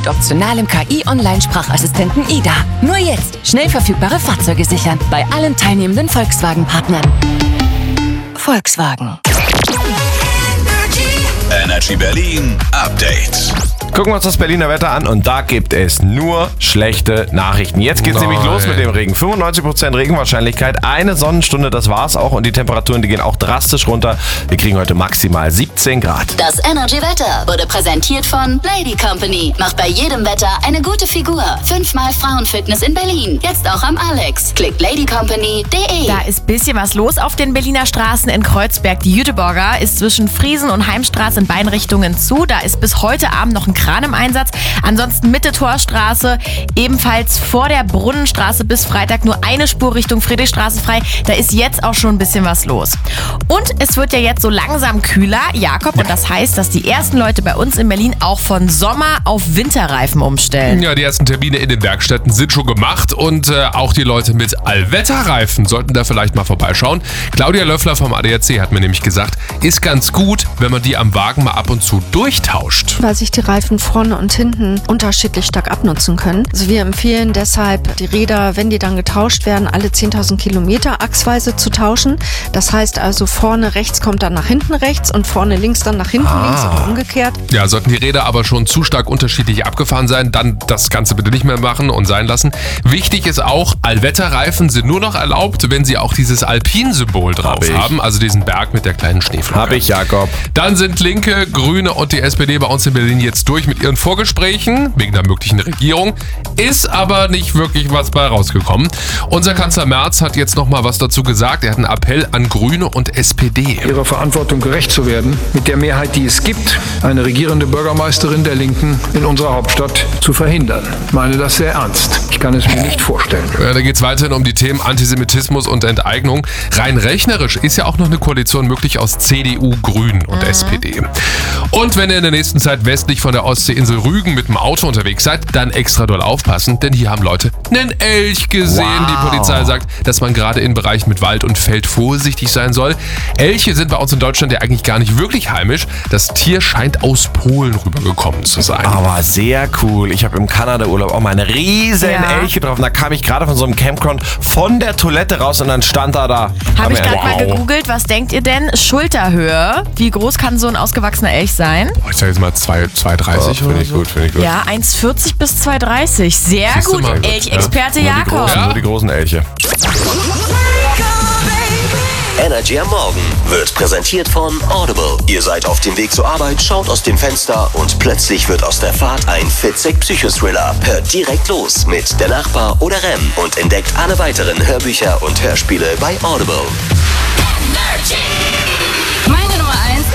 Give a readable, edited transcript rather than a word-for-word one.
mit optionalem KI-Online-Sprachassistenten Ida. Nur jetzt schnell verfügbare Fahrzeuge sichern bei allen teilnehmenden Volkswagen-Partnern. Volkswagen. Energy Berlin Update. Gucken wir uns das Berliner Wetter an und da gibt es nur schlechte Nachrichten. Jetzt geht's nämlich los mit dem Regen. 95% Regenwahrscheinlichkeit, eine Sonnenstunde, das war's auch. Und die Temperaturen, die gehen auch drastisch runter. Wir kriegen heute maximal 17 Grad. Das Energy Wetter wurde präsentiert von Lady Company. Macht bei jedem Wetter eine gute Figur. 5-mal Frauenfitness in Berlin. Jetzt auch am Alex. Klickt ladycompany.de. Da ist bisschen was los auf den Berliner Straßen. In Kreuzberg, die Jüteborger, ist zwischen Friesen und Heimstraße in beiden Richtungen zu. Da ist bis heute Abend noch ein Kran im Einsatz. Ansonsten Mitte Torstraße, ebenfalls vor der Brunnenstraße bis Freitag nur eine Spur Richtung Friedrichstraße frei. Da ist jetzt auch schon ein bisschen was los. Und es wird ja jetzt so langsam kühler, Jakob, und das heißt, dass die ersten Leute bei uns in Berlin auch von Sommer- auf Winterreifen umstellen. Ja, die ersten Termine in den Werkstätten sind schon gemacht und auch die Leute mit Allwetterreifen sollten da vielleicht mal vorbeischauen. Claudia Löffler vom ADAC hat mir nämlich gesagt, ist ganz gut, wenn man die am Wagen mal ab und zu durchtauscht. Weil sich die Reifen vorne und hinten unterschiedlich stark abnutzen können. Also wir empfehlen deshalb, die Räder, wenn die dann getauscht werden, alle 10.000 Kilometer achsweise zu tauschen. Das heißt also, vorne rechts kommt dann nach hinten rechts und vorne links dann nach hinten links und umgekehrt. Ja, sollten die Räder aber schon zu stark unterschiedlich abgefahren sein, dann das Ganze bitte nicht mehr machen und sein lassen. Wichtig ist auch, Allwetterreifen sind nur noch erlaubt, wenn sie auch dieses Alpin-Symbol drauf haben, also diesen Berg mit der kleinen Schneeflocke. Hab ich, Jakob. Dann sind Linke, Grüne und die SPD bei uns in Berlin jetzt durch mit ihren Vorgesprächen wegen der möglichen Regierung. Ist aber nicht wirklich was bei rausgekommen. Unser Kanzler Merz hat jetzt noch mal was dazu gesagt. Er hat einen Appell an Grüne und SPD. Ihrer Verantwortung gerecht zu werden, mit der Mehrheit, die es gibt, eine regierende Bürgermeisterin der Linken in unserer Hauptstadt zu verhindern. Ich meine das sehr ernst. Ich kann es mir nicht vorstellen. Da geht es weiterhin um die Themen Antisemitismus und Enteignung. Rein rechnerisch ist ja auch noch eine Koalition möglich aus CDU, Grünen und SPD. Und wenn ihr in der nächsten Zeit westlich von der Ostseeinsel Rügen mit dem Auto unterwegs seid, dann extra doll aufpassen, denn hier haben Leute einen Elch gesehen. Wow. Die Polizei sagt, dass man gerade in Bereichen mit Wald und Feld vorsichtig sein soll. Elche sind bei uns in Deutschland ja eigentlich gar nicht wirklich heimisch. Das Tier scheint aus Polen rübergekommen zu sein. Aber sehr cool. Ich habe im Kanada-Urlaub auch mal eine riesen Elche getroffen. Da kam ich gerade von so einem Campground von der Toilette raus und dann stand er da. Habe ich gerade mal gegoogelt. Was denkt ihr denn? Schulterhöhe. Wie groß kann so ein ausgewachsener Elch sein? Ich sage jetzt mal 2,30. Finde ich gut. Ja, 1,40 bis 2,30. Sehr Siehst du gut, mal. Elch-Experte Jakob. Nur die großen Elche. Energy am Morgen wird präsentiert von Audible. Ihr seid auf dem Weg zur Arbeit, schaut aus dem Fenster und plötzlich wird aus der Fahrt ein fitzig Psychothriller. Hört direkt los mit Der Nachbar oder Rem und entdeckt alle weiteren Hörbücher und Hörspiele bei Audible.